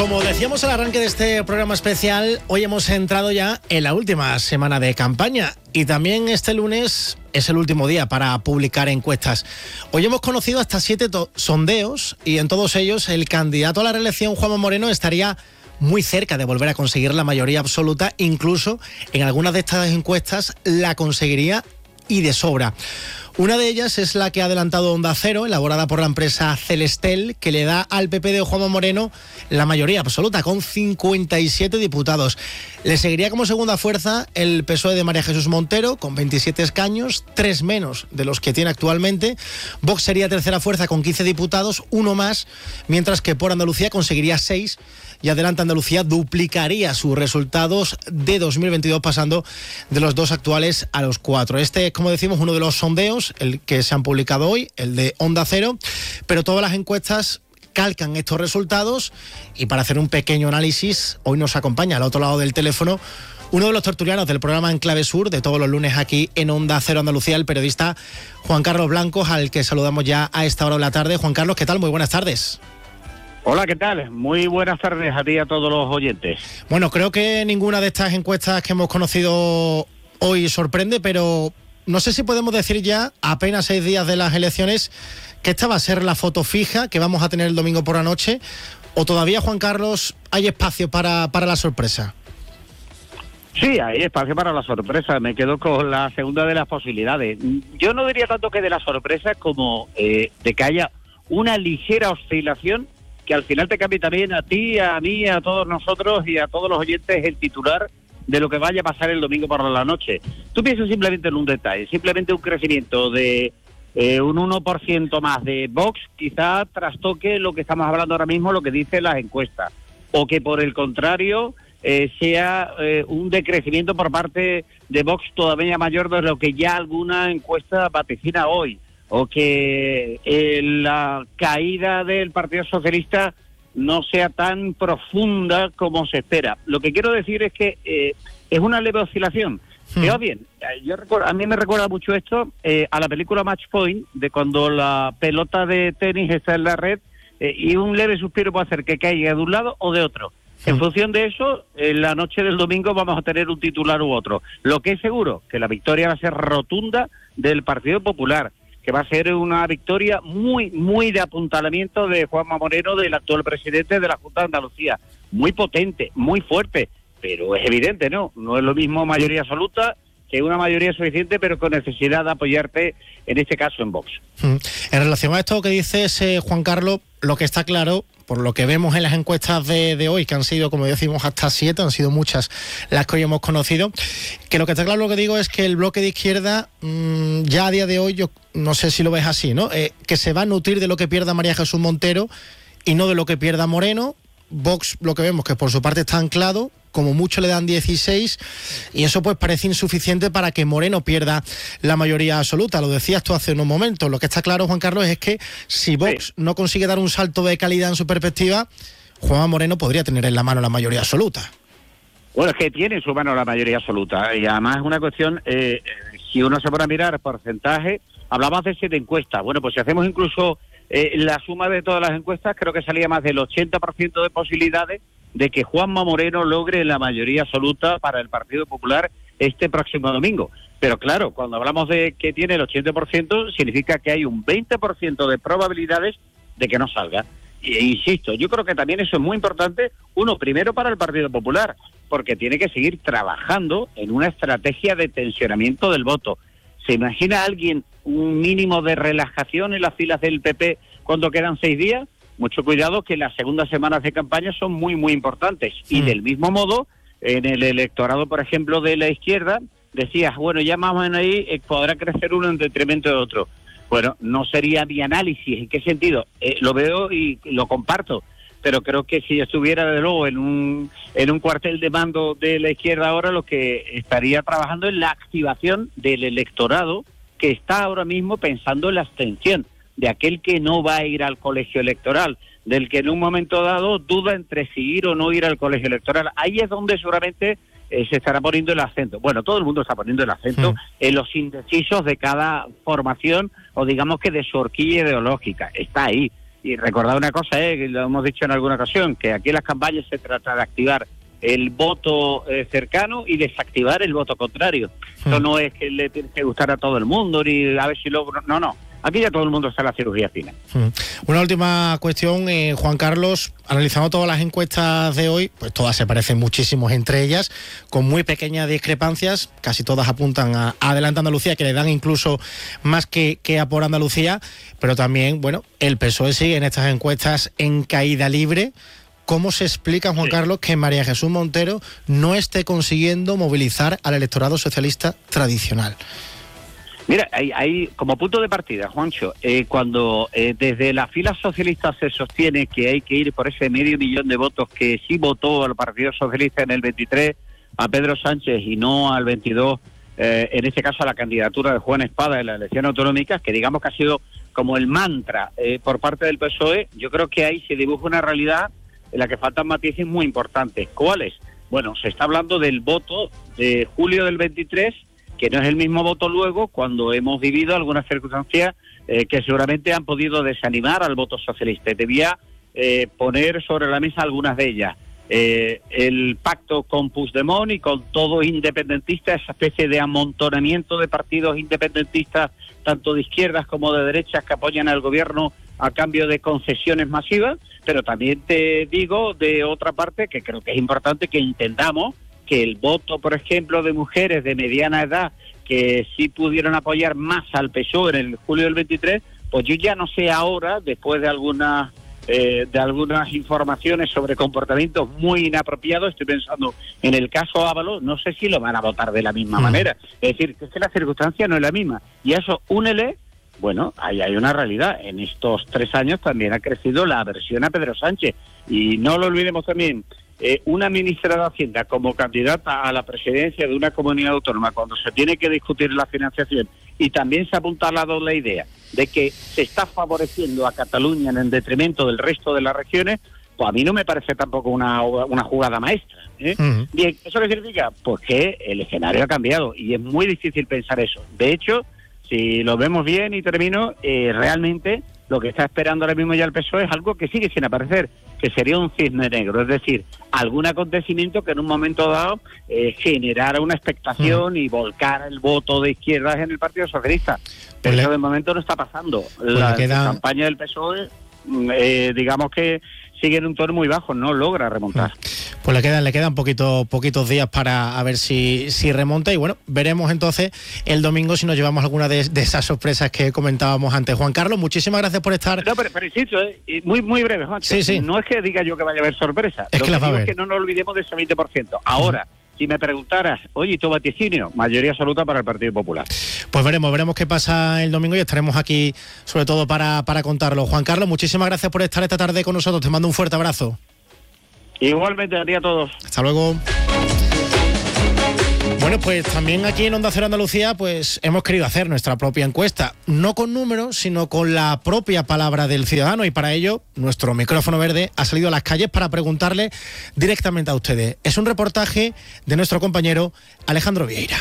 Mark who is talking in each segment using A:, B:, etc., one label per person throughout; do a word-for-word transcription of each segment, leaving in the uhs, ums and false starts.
A: Como decíamos al arranque de este programa especial, hoy hemos entrado ya en la última semana de campaña y también este lunes es el último día para publicar encuestas. Hoy hemos conocido hasta siete sondeos y en todos ellos el candidato a la reelección, Juanma Moreno, estaría muy cerca de volver a conseguir la mayoría absoluta, incluso en algunas de estas encuestas la conseguiría y de sobra. Una de ellas es la que ha adelantado Onda Cero, elaborada por la empresa Celestel, que le da al P P de Juanma Moreno la mayoría absoluta, con cincuenta y siete diputados. Le seguiría como segunda fuerza el P S O E de María Jesús Montero, con veintisiete escaños, tres menos de los que tiene actualmente. Vox sería tercera fuerza con quince diputados, uno más, mientras que por Andalucía conseguiría seis, y Adelante Andalucía duplicaría sus resultados de dos mil veintidós, pasando de los dos actuales a los cuatro. Este es, como decimos, uno de los sondeos, el que se han publicado hoy, el de Onda Cero, pero todas las encuestas calcan estos resultados, y para hacer un pequeño análisis, hoy nos acompaña al otro lado del teléfono uno de los tertulianos del programa En Clave Sur, de todos los lunes aquí en Onda Cero Andalucía, el periodista Juan Carlos Blancos, al que saludamos ya a esta hora de la tarde. Juan Carlos, ¿qué tal? Muy buenas tardes.
B: Hola, ¿qué tal? Muy buenas tardes a ti y a todos los oyentes.
A: Bueno, creo que ninguna de estas encuestas que hemos conocido hoy sorprende, pero no sé si podemos decir ya, a apenas seis días de las elecciones, que esta va a ser la foto fija que vamos a tener el domingo por la noche, o todavía, Juan Carlos, hay espacio para, para la sorpresa.
B: Sí, hay espacio para la sorpresa. Me quedo con la segunda de las posibilidades. Yo no diría tanto que de la sorpresa como eh, de que haya una ligera oscilación que al final te cambie también a ti, a mí, a todos nosotros y a todos los oyentes el titular de lo que vaya a pasar el domingo por la noche. Tú piensas simplemente en un detalle, simplemente un crecimiento de eh, un uno por ciento más de Vox, quizá trastoque lo que estamos hablando ahora mismo, lo que dicen las encuestas, o que por el contrario eh, sea eh, un decrecimiento por parte de Vox todavía mayor de lo que ya alguna encuesta vaticina hoy, o que eh, la caída del Partido Socialista no sea tan profunda como se espera. Lo que quiero decir es que eh, es una leve oscilación. Hmm. Pero bien, yo recuerdo, a mí me recuerda mucho esto eh, a la película Match Point, de cuando la pelota de tenis está en la red eh, y un leve suspiro puede hacer que caiga de un lado o de otro. Hmm. En función de eso, en la noche del domingo vamos a tener un titular u otro. Lo que es seguro, que la victoria va a ser rotunda del Partido Popular, que va a ser una victoria muy, muy de apuntalamiento de Juanma Moreno, del actual presidente de la Junta de Andalucía. Muy potente, muy fuerte, pero es evidente, ¿no? No es lo mismo mayoría absoluta que una mayoría suficiente, pero con necesidad de apoyarte, en este caso, en Vox.
A: En relación a esto que dices, eh, Juan Carlos, lo que está claro, por lo que vemos en las encuestas de, de hoy, que han sido, como decimos, hasta siete, han sido muchas las que hoy hemos conocido, que lo que está claro, lo que digo, es que el bloque de izquierda, mmm, ya a día de hoy, yo no sé si lo ves así, ¿no? Eh, que se va a nutrir de lo que pierda María Jesús Montero y no de lo que pierda Moreno. Vox, lo que vemos, que por su parte está anclado, como mucho le dan dieciséis, y eso pues parece insuficiente para que Moreno pierda la mayoría absoluta. Lo decías tú hace unos momentos. Lo que está claro, Juan Carlos, es que si Vox sí. no consigue dar un salto de calidad en su perspectiva, Juanma Moreno podría tener en la mano la mayoría absoluta.
B: Bueno, es que tiene en su mano la mayoría absoluta, y además es una cuestión, eh, si uno se pone a mirar porcentaje, hablabas de siete encuestas. Bueno, pues si hacemos incluso eh, la suma de todas las encuestas, creo que salía más del ochenta por ciento de posibilidades de que Juanma Moreno logre la mayoría absoluta para el Partido Popular este próximo domingo. Pero claro, cuando hablamos de que tiene el ochenta por ciento, significa que hay un veinte por ciento de probabilidades de que no salga. E insisto, yo creo que también eso es muy importante, uno, primero para el Partido Popular, porque tiene que seguir trabajando en una estrategia de tensionamiento del voto. ¿Se imagina alguien un mínimo de relajación en las filas del P P cuando quedan seis días? Mucho cuidado, que las segundas semanas de campaña son muy, muy importantes. Sí. Y del mismo modo, en el electorado, por ejemplo, de la izquierda, decías, bueno, ya más o menos ahí eh, podrá crecer uno en detrimento de otro. Bueno, no sería mi análisis. ¿En qué sentido? Eh, lo veo y lo comparto, pero creo que si estuviera, de luego, en un, en un cuartel de mando de la izquierda ahora, lo que estaría trabajando es la activación del electorado que está ahora mismo pensando en la abstención, de aquel que no va a ir al colegio electoral, del que en un momento dado duda entre si ir o no ir al colegio electoral. Ahí es donde seguramente eh, se estará poniendo el acento. Bueno, todo el mundo está poniendo el acento sí. en los indecisos de cada formación, o digamos que de su horquilla ideológica. Está ahí. Y recordad una cosa, eh, que lo hemos dicho en alguna ocasión, que aquí en las campañas se trata de activar el voto eh, cercano y desactivar el voto contrario. Hmm. Eso no es que le tiene que gustar a todo el mundo, ni a ver si logro... No, no. Aquí ya todo el mundo está en la cirugía fina.
A: Hmm. Una última cuestión, eh, Juan Carlos. Analizando todas las encuestas de hoy, pues todas se parecen muchísimo entre ellas, con muy pequeñas discrepancias. Casi todas apuntan a, a Adelante Andalucía, que le dan incluso más que, que a Por Andalucía. Pero también, bueno, el P S O E sigue en estas encuestas en caída libre. ¿Cómo se explica, Juan sí. Carlos, que María Jesús Montero no esté consiguiendo movilizar al electorado socialista tradicional?
B: Mira, hay, hay como punto de partida, Juancho, eh, cuando eh, desde las filas socialistas se sostiene que hay que ir por ese medio millón de votos que sí votó al Partido Socialista en el veintitrés a Pedro Sánchez y no al veintidós, eh, en este caso a la candidatura de Juan Espada en las elecciones autonómicas, que digamos que ha sido como el mantra eh, por parte del P S O E, yo creo que ahí se dibuja una realidad en la que faltan matices muy importantes. ¿Cuáles? Bueno, se está hablando del voto de julio del veintitrés, que no es el mismo voto luego cuando hemos vivido algunas circunstancias eh, que seguramente han podido desanimar al voto socialista. Debía eh, poner sobre la mesa algunas de ellas. Eh, el pacto con Puigdemont y con todo independentista, esa especie de amontonamiento de partidos independentistas, tanto de izquierdas como de derechas, que apoyan al gobierno a cambio de concesiones masivas. Pero también te digo, de otra parte, que creo que es importante que entendamos que el voto, por ejemplo, de mujeres de mediana edad que sí pudieron apoyar más al P S O E en el julio del veintitrés, pues yo ya no sé ahora, después de algunas eh, de algunas informaciones sobre comportamientos muy inapropiados, estoy pensando en el caso Ábalos, no sé si lo van a votar de la misma mm. manera. Es decir, que es que la circunstancia no es la misma. Y a eso únele, bueno, ahí hay una realidad. En estos tres años también ha crecido la aversión a Pedro Sánchez. Y no lo olvidemos también, eh, una ministra de Hacienda como candidata a la presidencia de una comunidad autónoma, cuando se tiene que discutir la financiación, y también se apunta a la doble idea de que se está favoreciendo a Cataluña en detrimento del resto de las regiones, pues a mí no me parece tampoco una, una jugada maestra, ¿eh? Uh-huh. Bien, ¿eso qué significa? Pues que el escenario ha cambiado y es muy difícil pensar eso. De hecho, si lo vemos bien y termino, eh, realmente lo que está esperando ahora mismo ya el P S O E es algo que sigue sin aparecer, que sería un cisne negro, es decir, algún acontecimiento que en un momento dado eh, generara una expectación uh-huh. y volcara el voto de izquierdas en el Partido Socialista. Pero pues eso de momento no está pasando. Pues la queda... campaña del P S O E, eh, digamos que sigue en un tono muy bajo, no logra remontar.
A: Pues le quedan, le quedan poquito, poquitos días para a ver si, si remonta, y bueno, veremos entonces el domingo si nos llevamos alguna de, de esas sorpresas que comentábamos antes. Juan Carlos, muchísimas gracias por estar.
B: No, pero, pero insisto, eh, muy, muy breve, Juan.
A: Sí, sí.
B: No es que diga yo que vaya a haber sorpresa,
A: es
B: lo
A: que,
B: que,
A: que
B: digo
A: es
B: que no nos olvidemos de ese veinte por ciento. Ahora, uh-huh. si me preguntaras, oye, ¿tu vaticinio? Mayoría absoluta para el Partido Popular.
A: Pues veremos, veremos qué pasa el domingo y estaremos aquí sobre todo para, para contarlo. Juan Carlos, muchísimas gracias por estar esta tarde con nosotros. Te mando un fuerte abrazo.
B: Igualmente, a ti a todos.
A: Hasta luego. Bueno, pues también aquí en Onda Cero Andalucía pues hemos querido hacer nuestra propia encuesta, no con números, sino con la propia palabra del ciudadano, y para ello nuestro micrófono verde ha salido a las calles para preguntarle directamente a ustedes. Es un reportaje de nuestro compañero Alejandro Vieira.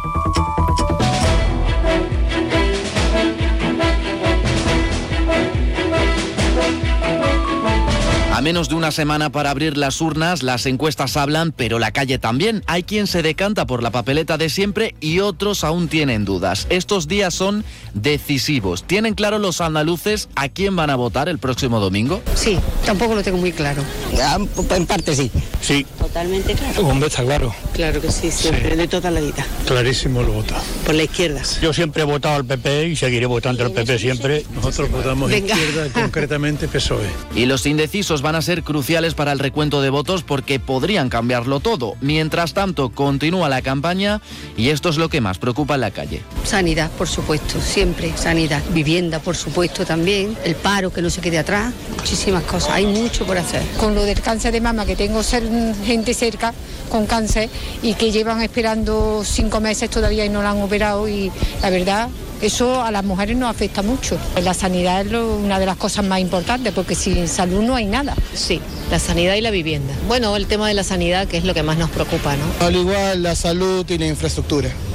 C: A menos de una semana para abrir las urnas, las encuestas hablan, pero la calle también. Hay quien se decanta por la papeleta de siempre y otros aún tienen dudas. Estos días son decisivos. ¿Tienen claro los andaluces a quién van a votar el próximo domingo?
D: Sí, tampoco lo tengo muy claro.
E: Ya, en parte sí.
F: Sí.
D: Totalmente claro.
F: Hombre, está claro.
D: Claro que sí, siempre, sí. De toda la vida.
F: Clarísimo lo vota.
D: Por la izquierda.
F: Yo siempre he votado al P P y seguiré votando al P P siempre. Nosotros votamos Venga. izquierda, concretamente P S O E.
C: Y los indecisos van a ser cruciales para el recuento de votos porque podrían cambiarlo todo. Mientras tanto, continúa la campaña y esto es lo que más preocupa en la calle.
D: Sanidad, por supuesto, siempre sanidad. Vivienda, por supuesto, también. El paro, que no se quede atrás. Muchísimas cosas, hay mucho por hacer.
G: Con lo del cáncer de mama, que tengo ser, gente cerca con cáncer y que llevan esperando cinco meses todavía y no la han operado, y la verdad, eso a las mujeres nos afecta mucho. La sanidad es lo, una de las cosas más importantes, porque sin salud no hay nada.
H: Sí, la sanidad y la vivienda. Bueno, el tema de la sanidad, que es lo que más nos preocupa, ¿no?
I: Al igual la salud y la infraestructura.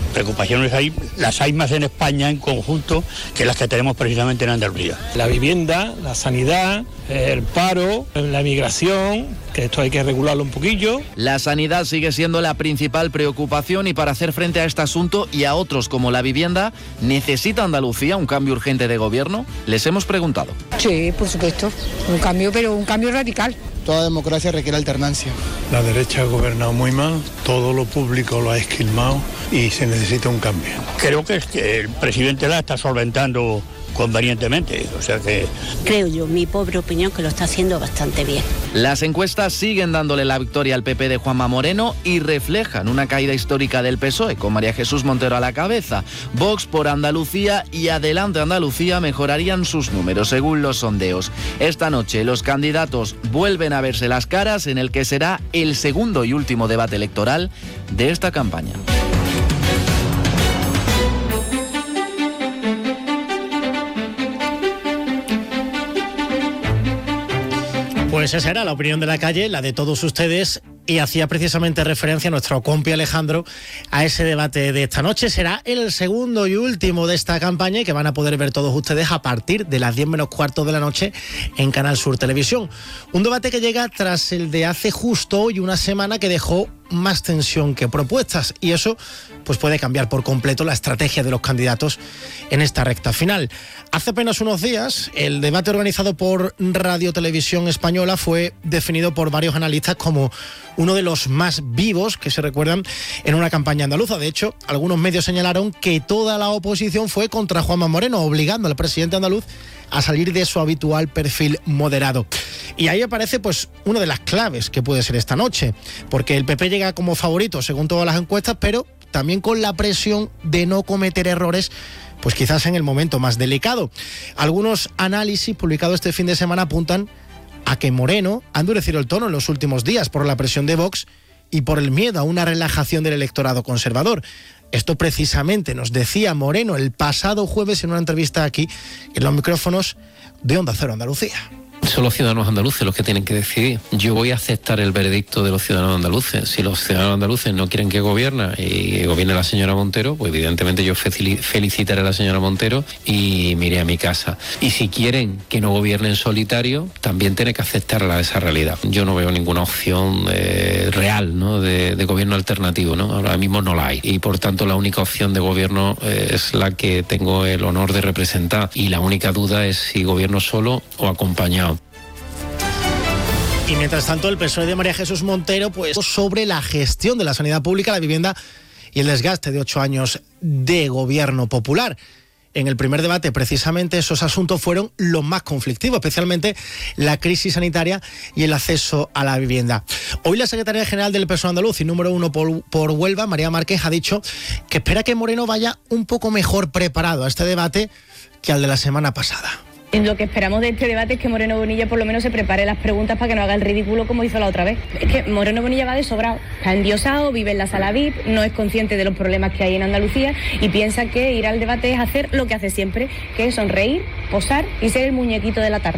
F: Preocupaciones hay, las hay más en España en conjunto que las que tenemos precisamente en Andalucía.
H: La vivienda, la sanidad, el paro, la migración, que esto hay que regularlo un poquillo.
C: La sanidad sigue siendo la principal preocupación y para hacer frente a este asunto y a otros como la vivienda, ¿necesita Andalucía un cambio urgente de gobierno? Les hemos preguntado.
G: Sí, por supuesto, un cambio, pero un cambio radical.
I: Toda democracia requiere alternancia.
F: La derecha ha gobernado muy mal, todo lo público lo ha esquilmado y se necesita un cambio. Creo que, es que el presidente la está solventando convenientemente, o sea que...
J: Creo yo, mi pobre opinión, que lo está haciendo bastante bien.
C: Las encuestas siguen dándole la victoria al P P de Juanma Moreno y reflejan una caída histórica del P S O E, con María Jesús Montero a la cabeza. Vox por Andalucía y Adelante Andalucía mejorarían sus números, según los sondeos. Esta noche los candidatos vuelven a verse las caras en el que será el segundo y último debate electoral de esta campaña.
A: Pues esa era la opinión de la calle, la de todos ustedes, y hacía precisamente referencia a nuestro compi Alejandro a ese debate de esta noche. Será el segundo y último de esta campaña y que van a poder ver todos ustedes a partir de las diez menos cuarto de la noche en Canal Sur Televisión. Un debate que llega tras el de hace justo hoy una semana que dejó más tensión que propuestas, y eso pues puede cambiar por completo la estrategia de los candidatos en esta recta final. Hace apenas unos días, el debate organizado por Radio Televisión Española fue definido por varios analistas como uno de los más vivos que se recuerdan en una campaña andaluza. De hecho, algunos medios señalaron que toda la oposición fue contra Juanma Moreno, obligando al presidente andaluz a salir de su habitual perfil moderado. Y ahí aparece pues una de las claves que puede ser esta noche, porque el P P llega como favorito según todas las encuestas, pero también con la presión de no cometer errores, pues quizás en el momento más delicado. Algunos análisis publicados este fin de semana apuntan a que Moreno ha endurecido el tono en los últimos días por la presión de Vox y por el miedo a una relajación del electorado conservador. Esto precisamente nos decía Moreno el pasado jueves en una entrevista aquí en los micrófonos de Onda Cero Andalucía.
K: Son los ciudadanos andaluces los que tienen que decidir. Yo voy a aceptar el veredicto de los ciudadanos andaluces. Si los ciudadanos andaluces no quieren que gobierna y gobierne la señora Montero, pues evidentemente yo felicitaré a la señora Montero y me iré a mi casa. Y si quieren que no gobierne en solitario, también tiene que aceptarla esa realidad. Yo no veo ninguna opción eh, real, ¿no?, de, de gobierno alternativo, ¿no? Ahora mismo no la hay. Y por tanto la única opción de gobierno eh, es la que tengo el honor de representar. Y la única duda es si gobierno solo o acompañado.
A: Y mientras tanto, el P S O E de María Jesús Montero, pues sobre la gestión de la sanidad pública, la vivienda y el desgaste de ocho años de gobierno popular. En el primer debate, precisamente, esos asuntos fueron los más conflictivos, especialmente la crisis sanitaria y el acceso a la vivienda. Hoy la secretaria general del P S O E andaluz y número uno por, por Huelva, María Márquez, ha dicho que espera que Moreno vaya un poco mejor preparado a este debate que al de la semana pasada.
L: Lo que esperamos de este debate es que Moreno Bonilla por lo menos se prepare las preguntas para que no haga el ridículo como hizo la otra vez. Es que Moreno Bonilla va de sobrado, está endiosado, vive en la sala V I P, no es consciente de los problemas que hay en Andalucía y piensa que ir al debate es hacer lo que hace siempre, que es sonreír, posar y ser el muñequito de la tarde.